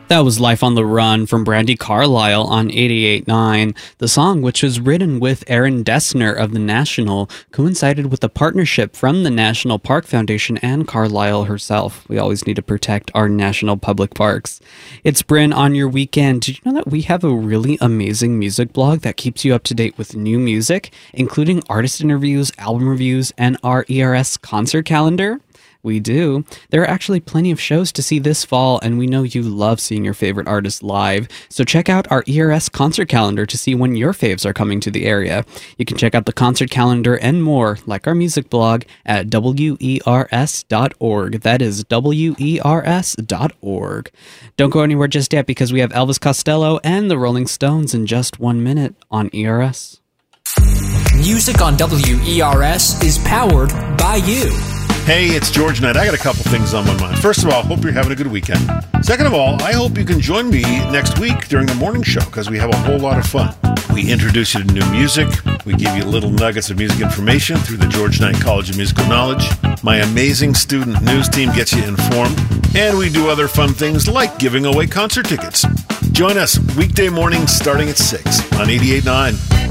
That was Life on the Run from Brandi Carlile on 88.9. The song, which was written with Aaron Dessner of The National, coincided with a partnership from the National Park Foundation and Carlile herself. We always need to protect our national public parks. It's Bryn on your weekend. Did you know that we have a really amazing music blog that keeps you up to date with new music, including artist interviews, album reviews, and our ERS concert calendar? We do. There are actually plenty of shows to see this fall, and we know you love seeing your favorite artists live. So check out our ERS concert calendar to see when your faves are coming to the area. You can check out the concert calendar and more, like our music blog, at wers.org. That is wers.org. Don't go anywhere just yet, because we have Elvis Costello and the Rolling Stones in just 1 minute on ERS. Music on WERS is powered by you. Hey, it's George Knight. I got a couple things on my mind. First of all, hope you're having a good weekend. Second of all, I hope you can join me next week during the morning show, because we have a whole lot of fun. We introduce you to new music. We give you little nuggets of music information through the George Knight College of Musical Knowledge. My amazing student news team gets you informed. And we do other fun things like giving away concert tickets. Join us weekday mornings starting at 6 on 88.9.